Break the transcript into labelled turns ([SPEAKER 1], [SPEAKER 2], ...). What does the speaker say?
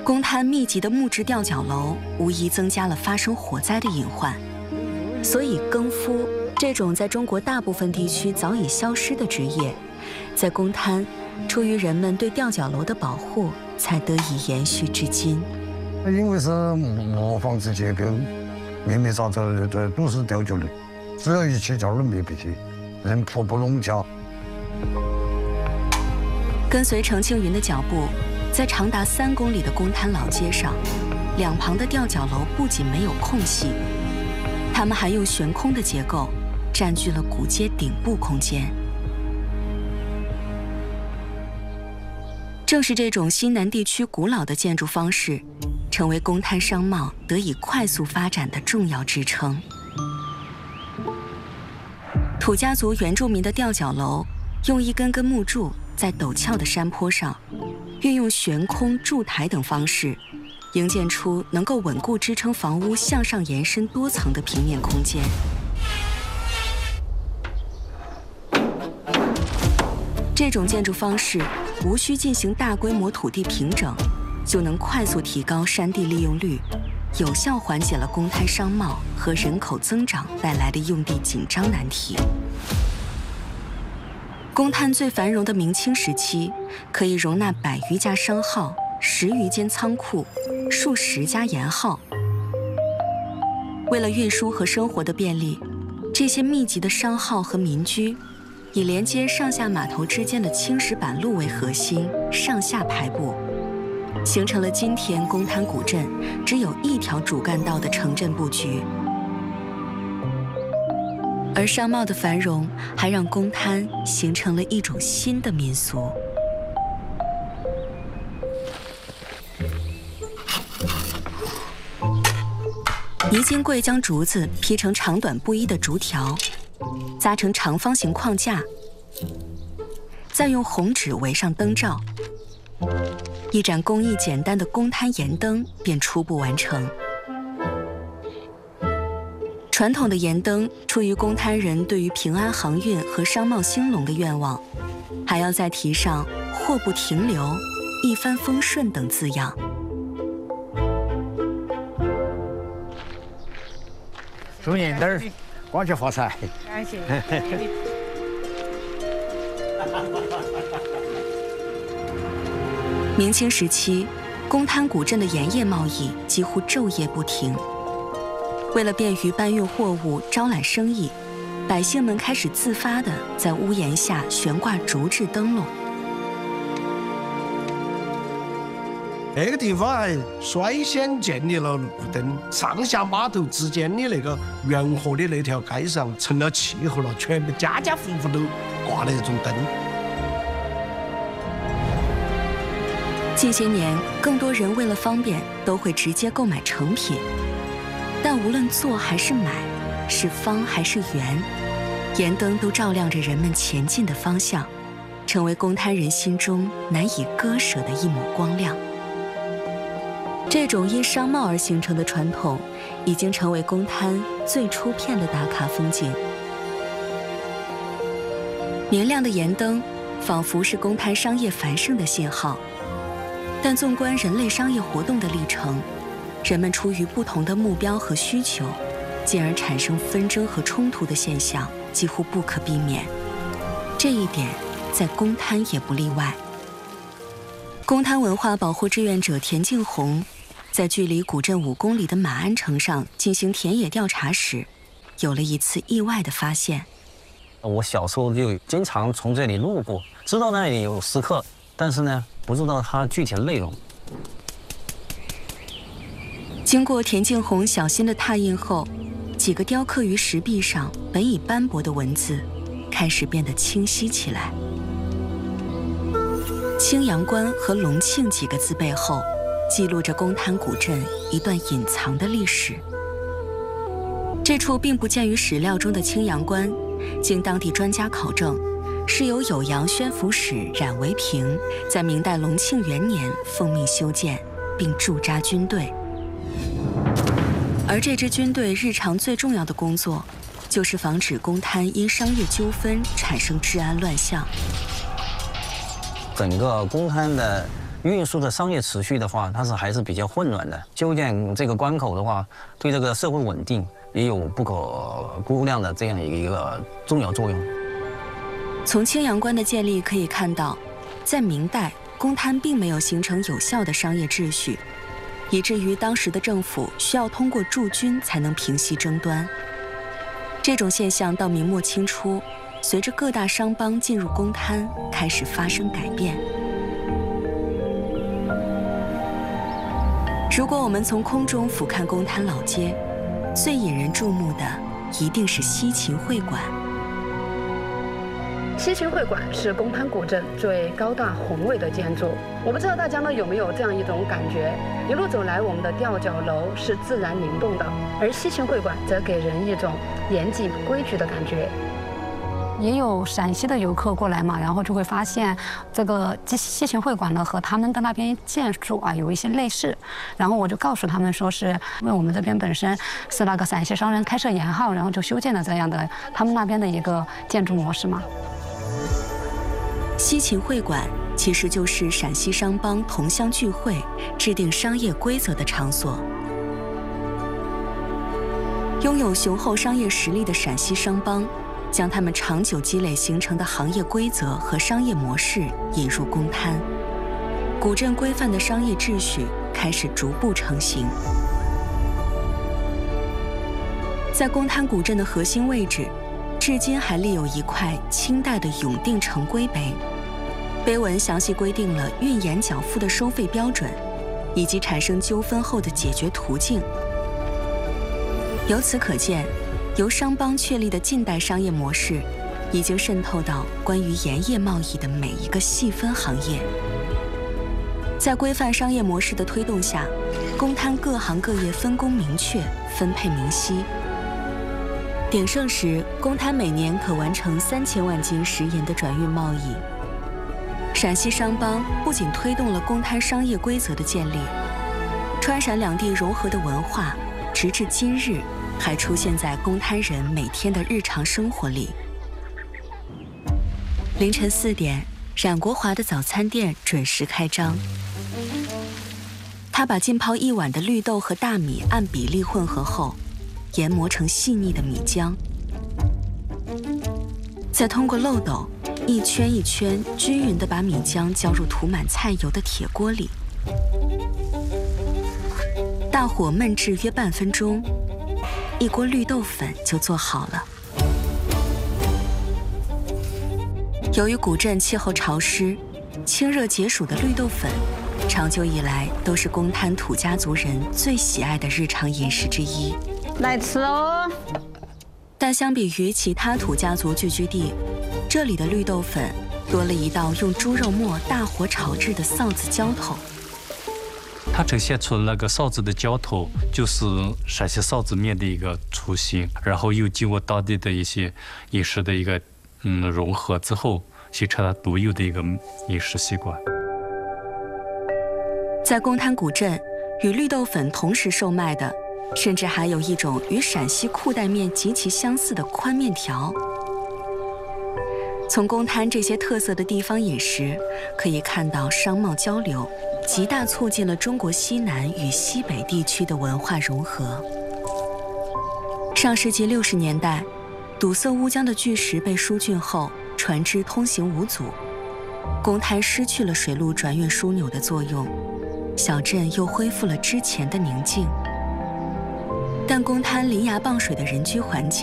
[SPEAKER 1] 公滩密集的木质吊脚楼，无疑增加了发生火灾的隐患。所以，更夫这种在中国大部分地区早已消失的职业，在公滩，出于人们对吊脚楼的保护，才得以延续至今。
[SPEAKER 2] 因为是磨房子结构，密密匝匝的都是吊脚楼，只要一起脚都密不起，人迫不容家。
[SPEAKER 1] 跟随程庆云的脚步，在长达3公里的公滩老街上，两旁的吊脚楼不仅没有空隙，它们还用悬空的结构占据了古街顶部空间。正是这种西南地区古老的建筑方式，成为公滩商贸得以快速发展的重要支撑。土家族原住民的吊脚楼，用一根根木柱在陡峭的山坡上，运用悬空、筑台等方式，营建出能够稳固支撑房屋向上延伸多层的平面空间。这种建筑方式无需进行大规模土地平整，就能快速提高山地利用率，有效缓解了公滩商贸和人口增长带来的用地紧张难题。公滩最繁荣的明清时期，可以容纳100余家商号、10余间仓库、数十家盐号。为了运输和生活的便利，这些密集的商号和民居，以连接上下码头之间的青石板路为核心，上下排布，形成了今天公滩古镇只有一条主干道的城镇布局。而商贸的繁荣，还让公滩形成了一种新的民俗。泥金柜将竹子劈成长短不一的竹条，扎成长方形框架，再用红纸围上灯罩，一盏工艺简单的公滩盐灯便初步完成。传统的盐灯出于公滩人对于平安航运和商贸兴隆的愿望，还要再提上“货不停留”“一帆风顺”等字样。
[SPEAKER 3] 祝盐灯儿光去发财！
[SPEAKER 4] 感谢。
[SPEAKER 1] 明清时期，公滩古镇的盐业贸易几乎昼夜不停。为了便于搬运货物、招揽生意，百姓们开始自发地在屋檐下悬挂竹制灯笼。
[SPEAKER 5] 这个地方还率先建立了路灯，上下码头之间的那个沿河的那条街上成了气候了，全部家家户户都挂了这种灯。
[SPEAKER 1] 近些年，更多人为了方便，都会直接购买成品。但无论做还是买，是方还是圆，盐灯都照亮着人们前进的方向，成为公滩人心中难以割舍的一抹光亮。这种因商贸而形成的传统，已经成为公滩最出片的打卡风景。明亮的盐灯，仿佛是公滩商业繁盛的信号。但纵观人类商业活动的历程，人们出于不同的目标和需求，进而产生纷争和冲突的现象几乎不可避免。这一点在公滩也不例外。公滩文化保护志愿者田敬红在距离古镇5公里的马鞍城上进行田野调查时，有了一次意外的发现。
[SPEAKER 6] 我小时候就经常从这里路过，知道那里有石刻，但是呢，不知道它具体的内容。
[SPEAKER 1] 经过田敬红小心的拓印后，几个雕刻于石壁上本已斑驳的文字开始变得清晰起来。青阳关和隆庆几个字背后，记录着公滩古镇一段隐藏的历史。这处并不见于史料中的青阳关，经当地专家考证，是由酉阳宣抚使冉维平在明代隆庆元年奉命修建，并驻扎军队。而这支军队日常最重要的工作，就是防止公滩因商业纠纷产生治安乱象。
[SPEAKER 6] 整个公滩的运输的商业秩序的话，它还是比较混乱的。修建这个关口的话，对这个社会稳定也有不可估量的这样一个重要作用。
[SPEAKER 1] 从青阳关的建立可以看到，在明代，公滩并没有形成有效的商业秩序，以至于当时的政府需要通过驻军才能平息争端。这种现象到明末清初，随着各大商帮进入公滩，开始发生改变。如果我们从空中俯瞰公滩老街，最引人注目的一定是西秦会馆。
[SPEAKER 4] 西秦会馆是公滩古镇最高大宏伟的建筑。我不知道大家呢有没有这样一种感觉：一路走来，我们的吊脚楼是自然灵动的，而西秦会馆则给人一种严谨规矩的感觉。
[SPEAKER 7] 也有陕西的游客过来嘛，然后就会发现这个西秦会馆呢和他们的那边建筑啊有一些类似，然后我就告诉他们说是因为我们这边本身是那个陕西商人开设盐号，然后就修建了这样的他们那边的一个建筑模式嘛。
[SPEAKER 1] 西秦会馆其实就是陕西商帮同乡聚会、制定商业规则的场所。拥有雄厚商业实力的陕西商帮，将他们长久积累形成的行业规则和商业模式引入公滩，古镇规范的商业秩序开始逐步成型。在公滩古镇的核心位置，至今还立有一块清代的永定城规碑，碑文详细规定了运盐缴付的收费标准，以及产生纠纷后的解决途径。由此可见，由商帮确立的近代商业模式，已经渗透到关于盐业贸易的每一个细分行业。在规范商业模式的推动下，公滩各行各业分工明确，分配明晰。鼎盛时，公滩每年可完成3000万斤食盐的转运贸易。陕西商帮不仅推动了公滩商业规则的建立，川陕两地融合的文化，直至今日还出现在公滩人每天的日常生活里。凌晨4点，冉国华的早餐店准时开张。他把浸泡1碗的绿豆和大米按比例混合后，研磨成细腻的米浆，再通过漏斗一圈一圈均匀地把米浆浇入涂满菜油的铁锅里，大火焖制约半分钟，一锅绿豆粉就做好了。由于古镇气候潮湿，清热解暑的绿豆粉，长久以来都是公滩土家族人最喜爱的日常饮食之一。
[SPEAKER 7] 来吃哦！
[SPEAKER 1] 但相比于其他土家族聚居地，这里的绿豆粉多了一道用猪肉末大火炒制的臊子浇头。
[SPEAKER 8] 它呈现出那个臊子的浇头，就是陕西臊子面的一个雏形，然后又经过当地的一些饮食的一个融合之后，形成了独有的一个饮食习惯。
[SPEAKER 1] 在公滩古镇，与绿豆粉同时售卖的，甚至还有一种与陕西裤带面极其相似的宽面条。从公滩这些特色的地方饮食，可以看到商贸交流极大促进了中国西南与西北地区的文化融合。上世纪60年代，堵塞乌江的巨石被疏浚后，船只通行无阻，公滩失去了水路转运枢纽的作用，小镇又恢复了之前的宁静。但公滩临崖傍水的人居环境